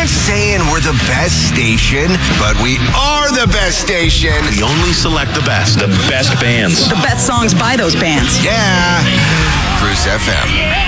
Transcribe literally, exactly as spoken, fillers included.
aren't saying we're the best station, but we are the best station. We only select the best. The best bands. The best songs by those bands. Yeah. Cruise F M.